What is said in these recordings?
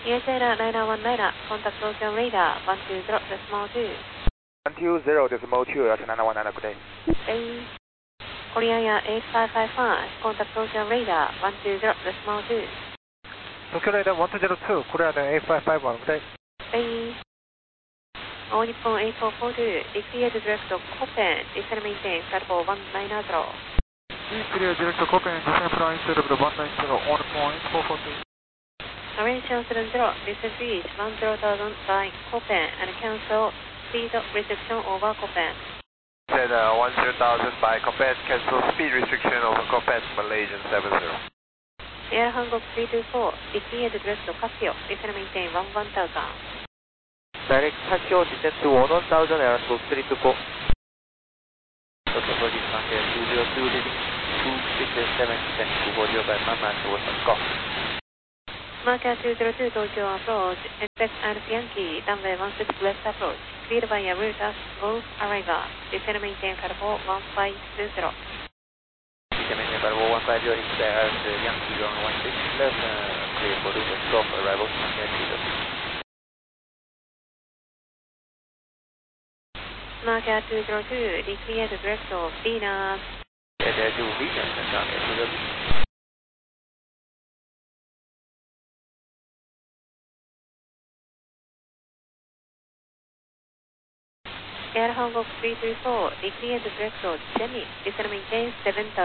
ESL Radar 19, contact Tokyo Radar 120.2. 120.2, that's 919, good day. Hey. Korea Air 8555, contact Tokyo Radar 120.2. Tokyo Radar 1202, Korea Air 8551, good day. Hey. All Nippon 8442, declared direct to Copen, descend maintain, Carbo 190. Clear direct to Copen, descend flying cerebral 190, on point 442. Arrange 70, descend reach 10,000 by Copen and cancel speed restriction over Copen. Said 10,000 by Copen, cancel speed restriction over Copen, Malaysian 70. Air Hanguk 324, declared direct to Casio, descend maintain 11,000. Direct Casio, descend to 11,000, Aircraft 324. Tokyo Police Market 202, leading 267, descend to Goryeo by Mama towards Scott. Marker 202, Tokyo approach, expect Alpha Yankee, runway 16 left approach, cleared by a route as Golf Arriva, descend maintain Carbo 1520. Descend maintain Carbo 15, reach the Alpha Yankee on 16 left, clear for route as Golf Arriva, Marker 202. Marker 202, declared direct to Venus. There to Venus, Marker 202. Air Hanguk 334, declared direct to Jenny, descend maintain 7,000.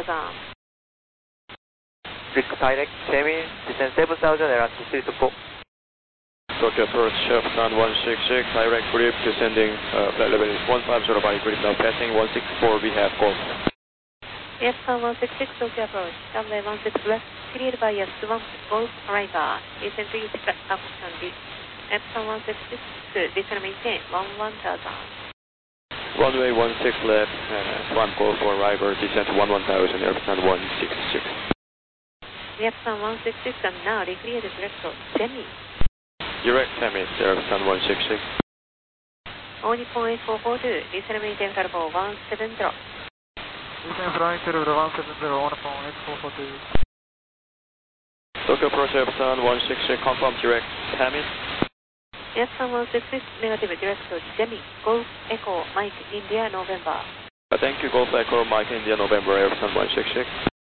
Direct Semi, descend 7,000, Aircraft 324. Tokyo approach, Sun 166, direct grip, descending flight level 150 by grid now passing 164, we have Golf. Sun 166, Tokyo approach, runway 16 left, cleared by a Swamp Golf Arriva, descend reach action Sun 166, descend maintain 11,000. Runway 16 left, Swamp Golf for arrival, descent 11,000, Sun 166. Sun 166 and now declared direct to Jenny. Direct Semi, Sun 166. All Nippon 8442, descend maintain Carbo 170. Descend flying cerebral 170, on point 442. Tokyo approach, Sun 166, confirm direct Semi. Sun 166, negative direct to Jenny, Golf Echo, Mike India, November. Thank you, Golf Echo, Mike India, November, Sun 166.